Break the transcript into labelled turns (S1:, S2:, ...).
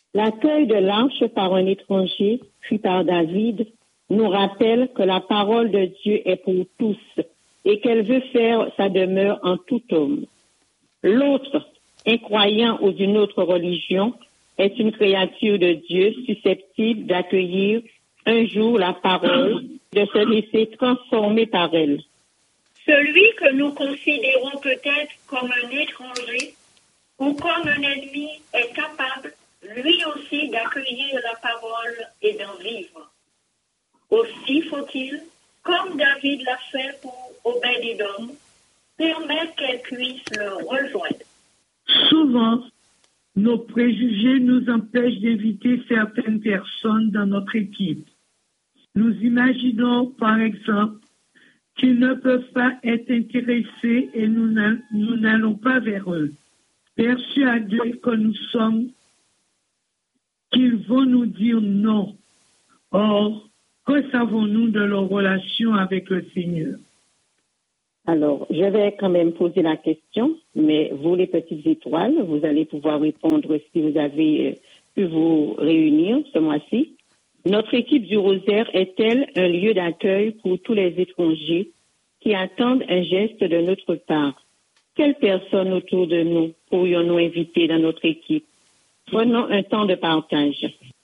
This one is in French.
S1: L'accueil de l'arche par un étranger, puis par David, nous rappelle que la parole de Dieu est pour tous et qu'elle veut faire sa demeure en tout homme. L'autre, incroyant ou d'une autre religion, est une créature de Dieu susceptible d'accueillir un jour la parole, de se laisser transformer par elle.
S2: Celui que nous considérons peut-être comme un étranger ou comme un ennemi est capable, lui aussi, d'accueillir la parole et d'en vivre. Aussi faut-il, comme David l'a fait pour Obed-Édom, permettre qu'elle puisse le rejoindre.
S3: Souvent, nos préjugés nous empêchent d'inviter certaines personnes dans notre équipe. Nous imaginons, par exemple, qu'ils ne peuvent pas être intéressés et nous n'allons pas vers eux, persuadés que nous sommes qu'ils vont nous dire non. Or, que savons-nous de leur relation avec le Seigneur?
S1: Alors, je vais quand même poser la question, mais vous, les petites étoiles, vous allez pouvoir répondre si vous avez pu vous réunir ce mois-ci. Notre équipe du Rosaire est-elle un lieu d'accueil pour tous les étrangers qui attendent un geste de notre part? Quelles personnes autour de nous pourrions-nous inviter dans notre équipe? Prenons un temps de partage.